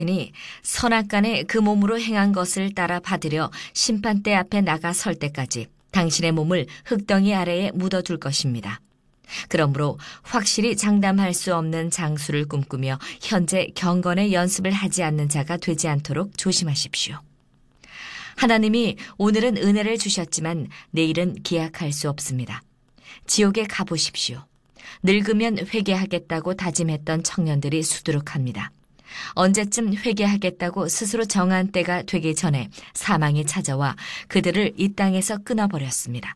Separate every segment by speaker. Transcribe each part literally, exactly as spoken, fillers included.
Speaker 1: 니 선악간에 그 몸으로 행한 것을 따라 받으려 심판대 앞에 나가 설 때까지 당신의 몸을 흙덩이 아래에 묻어둘 것입니다. 그러므로 확실히 장담할 수 없는 장수를 꿈꾸며 현재 경건의 연습을 하지 않는 자가 되지 않도록 조심하십시오. 하나님이 오늘은 은혜를 주셨지만 내일은 기약할 수 없습니다. 지옥에 가보십시오. 늙으면 회개하겠다고 다짐했던 청년들이 수두룩합니다. 언제쯤 회개하겠다고 스스로 정한 때가 되기 전에 사망이 찾아와 그들을 이 땅에서 끊어버렸습니다.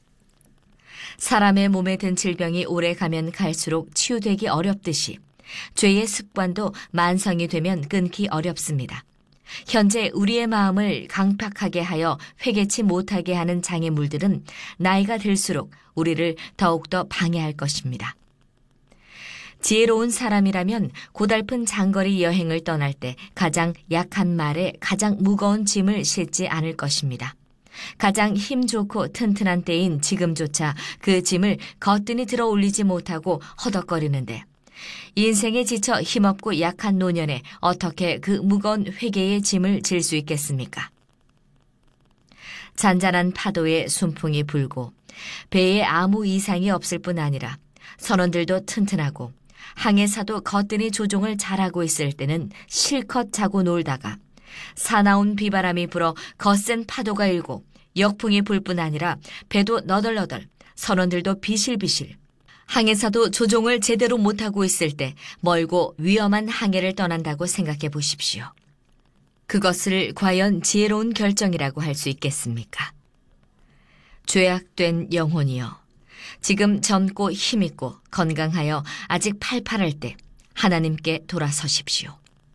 Speaker 1: 사람의 몸에 든 질병이 오래 가면 갈수록 치유되기 어렵듯이 죄의 습관도 만성이 되면 끊기 어렵습니다. 현재 우리의 마음을 강팍하게 하여 회개치 못하게 하는 장애물들은 나이가 들수록 우리를 더욱더 방해할 것입니다. 지혜로운 사람이라면 고달픈 장거리 여행을 떠날 때 가장 약한 말에 가장 무거운 짐을 싣지 않을 것입니다. 가장 힘 좋고 튼튼한 때인 지금조차 그 짐을 거뜬히 들어 올리지 못하고 허덕거리는데 인생에 지쳐 힘없고 약한 노년에 어떻게 그 무거운 회개의 짐을 질 수 있겠습니까? 잔잔한 파도에 순풍이 불고 배에 아무 이상이 없을 뿐 아니라 선원들도 튼튼하고 항해사도 거뜬히 조종을 잘하고 있을 때는 실컷 자고 놀다가 사나운 비바람이 불어 거센 파도가 일고 역풍이 불 뿐 아니라 배도 너덜너덜 선원들도 비실비실 항해사도 조종을 제대로 못하고 있을 때 멀고 위험한 항해를 떠난다고 생각해 보십시오. 그것을 과연 지혜로운 결정이라고 할 수 있겠습니까? 죄악된 영혼이여, 지금 젊고 힘있고 건강하여 아직 팔팔할 때 하나님께 돌아서십시오.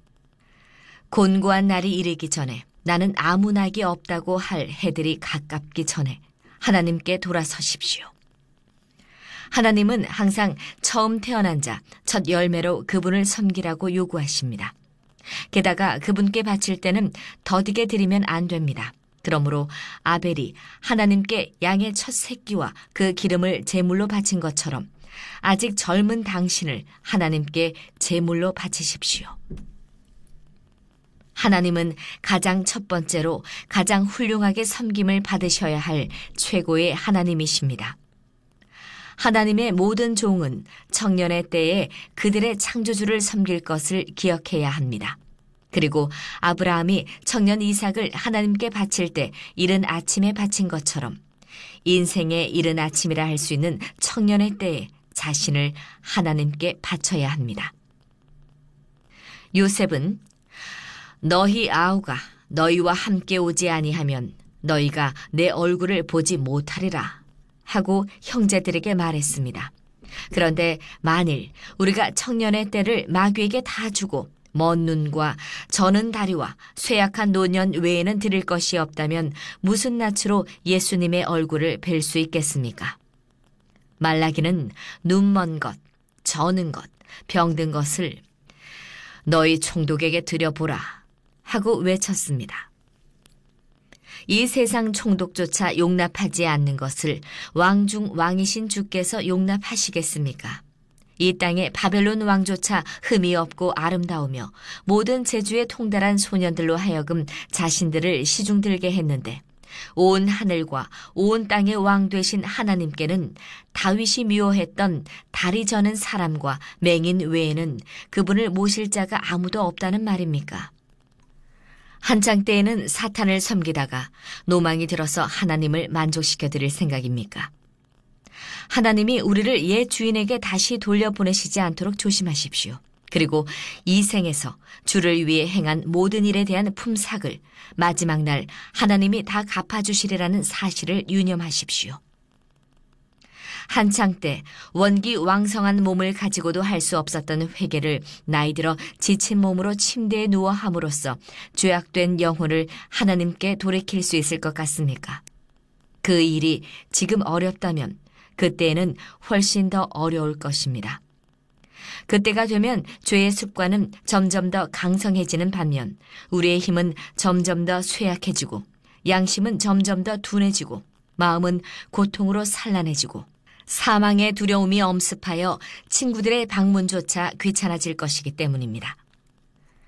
Speaker 1: 곤고한 날이 이르기 전에, 나는 아무 낙이 없다고 할 해들이 가깝기 전에 하나님께 돌아서십시오. 하나님은 항상 처음 태어난 자, 첫 열매로 그분을 섬기라고 요구하십니다. 게다가 그분께 바칠 때는 더디게 드리면 안 됩니다. 그러므로 아벨이 하나님께 양의 첫 새끼와 그 기름을 제물로 바친 것처럼 아직 젊은 당신을 하나님께 제물로 바치십시오. 하나님은 가장 첫 번째로 가장 훌륭하게 섬김을 받으셔야 할 최고의 하나님이십니다. 하나님의 모든 종은 청년의 때에 그들의 창조주를 섬길 것을 기억해야 합니다. 그리고 아브라함이 청년 이삭을 하나님께 바칠 때 이른 아침에 바친 것처럼 인생의 이른 아침이라 할 수 있는 청년의 때에 자신을 하나님께 바쳐야 합니다. 요셉은 너희 아우가 너희와 함께 오지 아니하면 너희가 내 얼굴을 보지 못하리라 하고 형제들에게 말했습니다. 그런데 만일 우리가 청년의 때를 마귀에게 다 주고 먼 눈과 저는 다리와 쇠약한 노년 외에는 드릴 것이 없다면 무슨 낯으로 예수님의 얼굴을 뵐 수 있겠습니까? 말라기는 눈먼 것, 저는 것, 병든 것을 너희 총독에게 드려보라 하고 외쳤습니다. 이 세상 총독조차 용납하지 않는 것을 왕 중 왕이신 주께서 용납하시겠습니까? 이 땅에 바벨론 왕조차 흠이 없고 아름다우며 모든 재주에 통달한 소년들로 하여금 자신들을 시중들게 했는데 온 하늘과 온 땅의 왕 되신 하나님께는 다윗이 미워했던 다리 저는 사람과 맹인 외에는 그분을 모실 자가 아무도 없다는 말입니까? 한창 때에는 사탄을 섬기다가 노망이 들어서 하나님을 만족시켜 드릴 생각입니까? 하나님이 우리를 옛 주인에게 다시 돌려보내시지 않도록 조심하십시오. 그리고 이 생에서 주를 위해 행한 모든 일에 대한 품삯을 마지막 날 하나님이 다 갚아주시리라는 사실을 유념하십시오. 한창 때 원기 왕성한 몸을 가지고도 할 수 없었던 회개를 나이 들어 지친 몸으로 침대에 누워 함으로써 죄악된 영혼을 하나님께 돌이킬 수 있을 것 같습니까? 그 일이 지금 어렵다면 그때에는 훨씬 더 어려울 것입니다. 그때가 되면 죄의 습관은 점점 더 강성해지는 반면 우리의 힘은 점점 더 쇠약해지고 양심은 점점 더 둔해지고 마음은 고통으로 산란해지고 사망의 두려움이 엄습하여 친구들의 방문조차 귀찮아질 것이기 때문입니다.